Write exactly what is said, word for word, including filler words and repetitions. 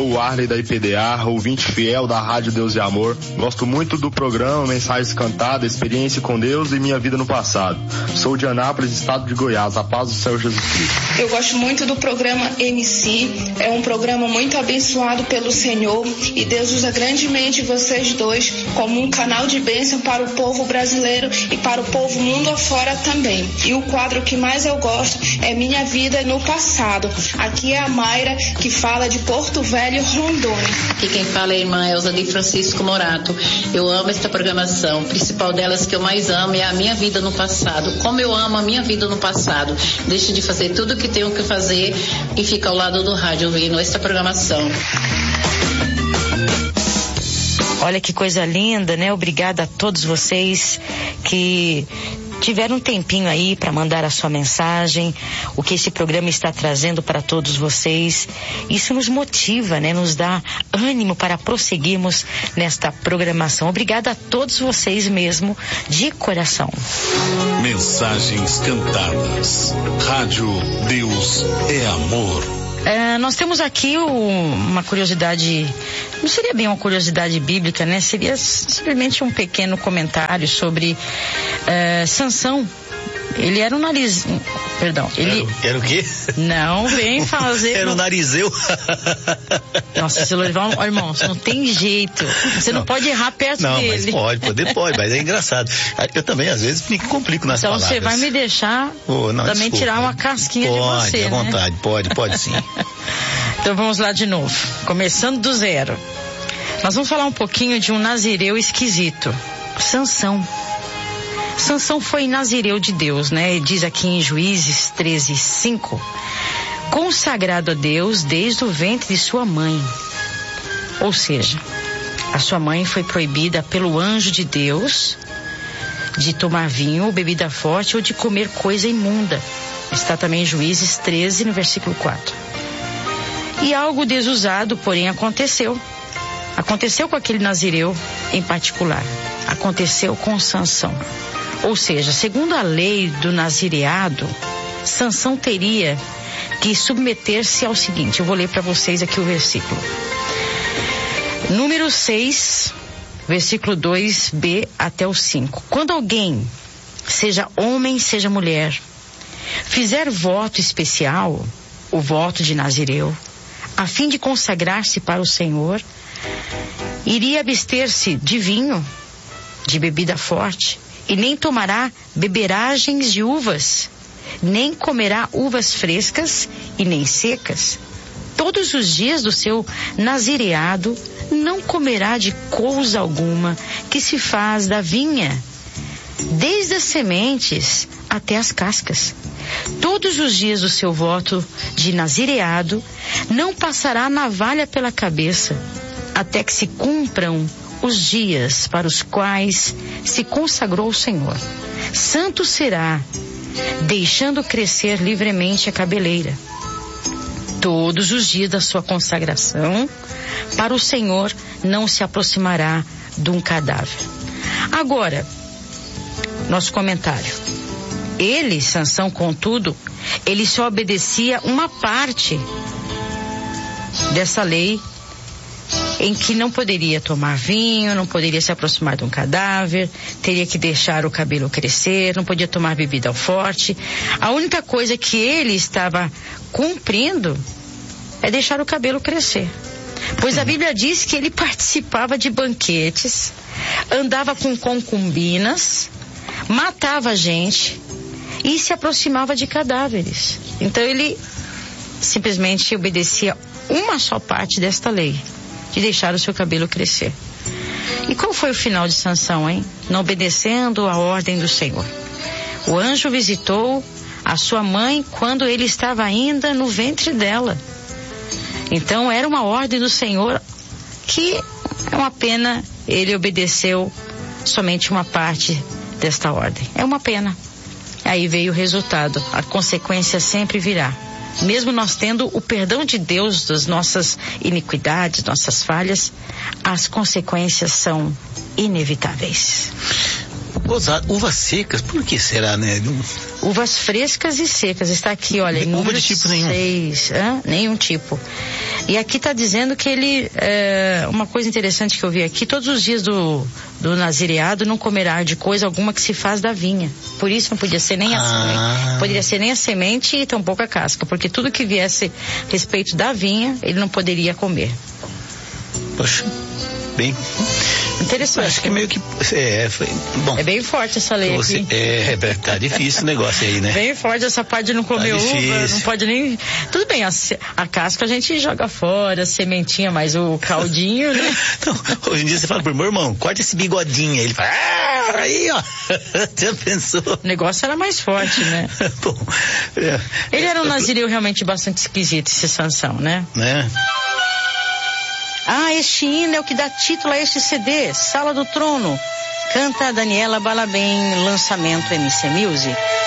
sou o Arley da I P D A, ouvinte fiel da Rádio Deus e Amor. Gosto muito do programa Mensagens Cantadas, Experiência com Deus e Minha Vida no Passado. Sou de Anápolis, estado de Goiás. A paz do Senhor Jesus Cristo. Eu gosto muito do programa M C. É um programa muito abençoado pelo Senhor e Deus usa grandemente vocês dois como um canal de bênção para o povo brasileiro e para o povo mundo afora também. E o quadro que mais eu gosto é Minha Vida no Passado. Aqui é a Mayra, que fala de Porto Velho, Rondônia. Aqui quem fala é a irmã Elza de Francisco Morato. Eu amo esta programação. O principal delas que eu mais amo é a minha vida no passado. Como eu amo a minha vida no passado. Deixo de fazer tudo o que tenho que fazer e fico ao lado do rádio ouvindo esta programação. Olha que coisa linda, né? Obrigada a todos vocês que tiveram um tempinho aí para mandar a sua mensagem, o que esse programa está trazendo para todos vocês. Isso nos motiva, né? Nos dá ânimo para prosseguirmos nesta programação. Obrigada a todos vocês mesmo, de coração. Mensagens Cantadas. Rádio Deus é Amor. Uh, nós temos aqui o, uma curiosidade, não seria bem uma curiosidade bíblica, né? Seria simplesmente um pequeno comentário sobre uh, Sansão. Ele era um nariz... Perdão, ele... Era, era o quê? Não vem fazer... Era o narizeu. Nossa, se levar um... Irmão, não tem jeito. Você não, não pode errar perto não, dele. Não, mas pode, pode, pode, mas é engraçado. Eu também, às vezes, me complico nas então, palavras. Então, você vai me deixar oh, não, também desculpa. Tirar uma casquinha pode, de você, à né? vontade, pode, pode sim. Então, vamos lá de novo. Começando do zero. Nós vamos falar um pouquinho de um nazireu esquisito. Sansão. Sansão foi nazireu de Deus, né? Diz aqui em Juízes treze, cinco, consagrado a Deus desde o ventre de sua mãe. Ou seja, a sua mãe foi proibida pelo anjo de Deus de tomar vinho ou bebida forte ou de comer coisa imunda. Está também em Juízes treze, no versículo quatro. E algo desusado, porém, aconteceu. Aconteceu com aquele nazireu em particular. Aconteceu com Sansão. Ou seja, segundo a lei do nazireado, Sansão teria que submeter-se ao seguinte. Eu vou ler para vocês aqui o versículo. Número seis, versículo dois b até o cinco. Quando alguém, seja homem, seja mulher, fizer voto especial, o voto de nazireu, a fim de consagrar-se para o Senhor, iria abster-se de vinho, de bebida forte, e nem tomará beberagens de uvas, nem comerá uvas frescas e nem secas. Todos os dias do seu nazireado não comerá de coisa alguma que se faz da vinha, desde as sementes até as cascas. Todos os dias do seu voto de nazireado não passará navalha pela cabeça, até que se cumpram os dias para os quais se consagrou o Senhor. Santo será, deixando crescer livremente a cabeleira. Todos os dias da sua consagração, para o Senhor não se aproximará de um cadáver. Agora, nosso comentário. Ele, Sansão, contudo, ele só obedecia uma parte dessa lei, em que não poderia tomar vinho, não poderia se aproximar de um cadáver, teria que deixar o cabelo crescer, não podia tomar bebida forte. A única coisa que ele estava cumprindo é deixar o cabelo crescer. Pois a Bíblia diz que ele participava de banquetes, andava com concubinas, matava gente e se aproximava de cadáveres. Então ele simplesmente obedecia uma só parte desta lei, de deixar o seu cabelo crescer. E qual foi o final de Sansão, hein? Não obedecendo a ordem do Senhor. O anjo visitou a sua mãe quando ele estava ainda no ventre dela. Então era uma ordem do Senhor que é uma pena ele obedeceu somente uma parte desta ordem. É uma pena. Aí veio o resultado. A consequência sempre virá. Mesmo nós tendo o perdão de Deus das nossas iniquidades, nossas falhas, as consequências são inevitáveis. Gozado. Uvas secas, por que será, né? Uvas frescas e secas, está aqui, olha, em uva número de tipo nenhum. seis, hã? Nenhum tipo. E aqui está dizendo que ele, é, uma coisa interessante que eu vi aqui, todos os dias do, do nazireado não comerá de coisa alguma que se faz da vinha. Por isso não podia ser nem a Ah. semente, poderia ser nem a semente e tampouco a casca, porque tudo que viesse a respeito da vinha, ele não poderia comer. Poxa, bem... Interessante. Acho que meio que... É, foi... Bom... É bem forte essa lei você, aqui. É, tá difícil o negócio aí, né? Bem forte essa parte de não comer Tá uva, difícil. não pode nem... Tudo bem, a, a casca a gente joga fora, a sementinha, mas o caldinho, né? Então, hoje em dia você fala pro meu irmão, corta esse bigodinho. Ele fala, ah, aí ó, já pensou? O negócio era mais forte, né? Bom, é, Ele era um nazireu realmente bastante esquisito, esse Sansão, né? né? Ah, este hino é o que dá título a este C D, Sala do Trono. Canta a Daniela Balabem, lançamento M C Music.